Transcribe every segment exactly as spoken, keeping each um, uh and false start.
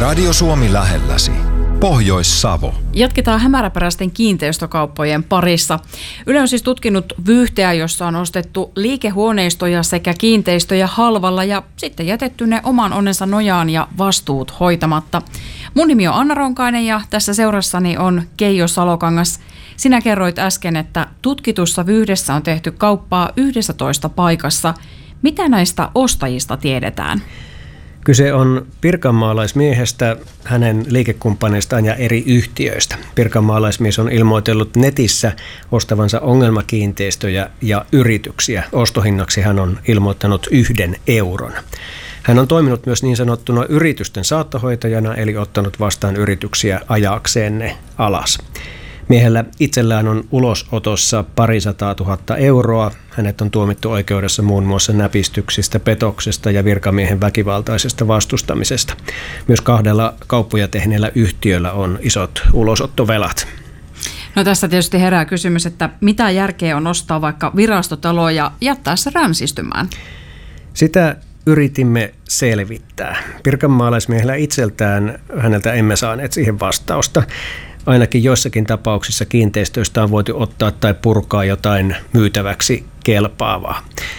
Radio Suomi lähelläsi. Pohjois-Savo. Jatketaan hämäräperäisten kiinteistökauppojen parissa. Yle on siis tutkinut vyyhteä, jossa on ostettu liikehuoneistoja sekä kiinteistöjä halvalla ja sitten jätetty ne oman onnensa nojaan ja vastuut hoitamatta. Mun nimi on Anna Ronkainen ja tässä seurassani on Keijo Salokangas. Sinä kerroit äsken, että tutkitussa vyyhdessä on tehty kauppaa yhdessätoista paikassa. Mitä näistä ostajista tiedetään? Kyse on pirkanmaalaismiehestä, hänen liikekumppaneistaan ja eri yhtiöistä. Pirkanmaalaismies on ilmoitellut netissä ostavansa ongelmakiinteistöjä ja yrityksiä. Ostohinnaksi hän on ilmoittanut yhden euron. Hän on toiminut myös niin sanottuna yritysten saattohoitajana, eli ottanut vastaan yrityksiä ajaakseen ne alas. Miehellä itsellään on ulosotossa parisataa tuhatta euroa. Hänet on tuomittu oikeudessa muun muassa näpistyksistä, petoksesta ja virkamiehen väkivaltaisesta vastustamisesta. Myös kahdella kauppoja tehneellä yhtiöllä on isot ulosottovelat. No tässä tietysti herää kysymys, että mitä järkeä on ostaa vaikka virastotalo ja jättää se ränsistymään? Sitä yritimme selvittää. Pirkanmaalaismiehellä itseltään häneltä emme saaneet siihen vastausta. Ainakin joissakin tapauksissa kiinteistöistä on voitu ottaa tai purkaa jotain myytäväksi kelpaavaa.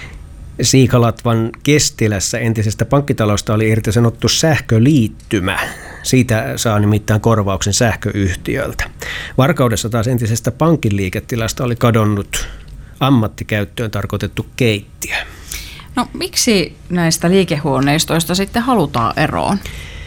Siikalatvan Kestilässä entisestä pankkitalosta oli irtisanottu sähköliittymä. Siitä saa nimittäin korvauksen sähköyhtiöltä. Varkaudessa taas entisestä pankin liiketilasta oli kadonnut ammattikäyttöön tarkoitettu keittiö. No miksi näistä liikehuoneistoista sitten halutaan eroon?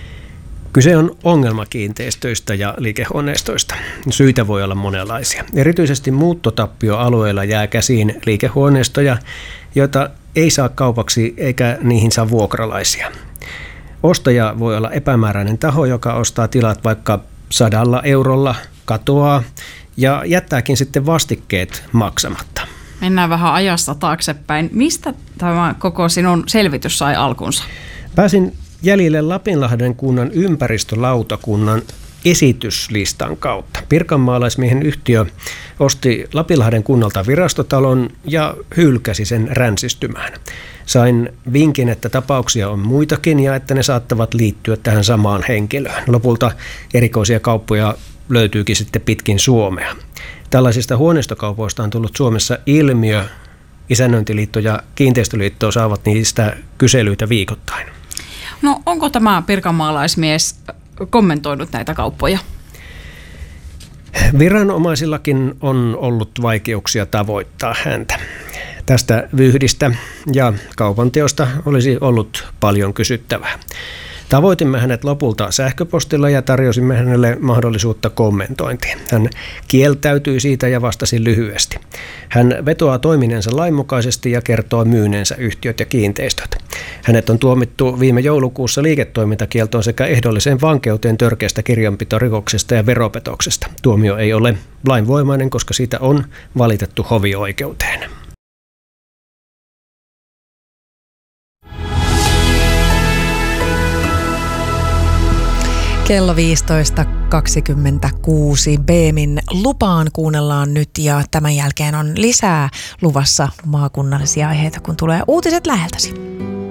Kyse on ongelmakiinteistöistä ja liikehuoneistoista. Syitä voi olla monenlaisia. Erityisesti muuttotappioalueilla jää käsiin liikehuoneistoja, joita ei saa kaupaksi eikä niihin saa vuokralaisia. Ostaja voi olla epämääräinen taho, joka ostaa tilat vaikka sadalla eurolla, katoaa ja jättääkin sitten vastikkeet maksamatta. Mennään vähän ajassa taaksepäin. Mistä tämä koko sinun selvitys sai alkunsa? Pääsin jäljille Lapinlahden kunnan ympäristölautakunnan esityslistan kautta. Pirkanmaalaismiehen yhtiö osti Lapinlahden kunnalta virastotalon ja hylkäsi sen ränsistymään. Sain vinkin, että tapauksia on muitakin ja että ne saattavat liittyä tähän samaan henkilöön. Lopulta erikoisia kauppoja löytyykin sitten pitkin Suomea. Tällaisista huoneistokaupoista on tullut Suomessa ilmiö. Isännöintiliitto ja Kiinteistöliitto saavat niistä kyselyitä viikoittain. No onko tämä pirkanmaalaismies kommentoinut näitä kauppoja? Viranomaisillakin on ollut vaikeuksia tavoittaa häntä. Tästä vyyhdistä ja kaupanteosta olisi ollut paljon kysyttävää. Tavoitimme hänet lopulta sähköpostilla ja tarjosimme hänelle mahdollisuutta kommentointiin. Hän kieltäytyi siitä ja vastasi lyhyesti. Hän vetoaa toiminensa lainmukaisesti ja kertoo myyneensä yhtiöt ja kiinteistöt. Hänet on tuomittu viime joulukuussa liiketoimintakieltoon sekä ehdolliseen vankeuteen törkeästä kirjanpitorikoksesta ja veropetoksesta. Tuomio ei ole lainvoimainen, koska siitä on valitettu hovioikeuteen. Kello viisitoista kaksikymmentäkuusi. Beemin Lupaan kuunnellaan nyt ja tämän jälkeen on lisää luvassa maakunnallisia aiheita, kun tulee uutiset läheltäsi.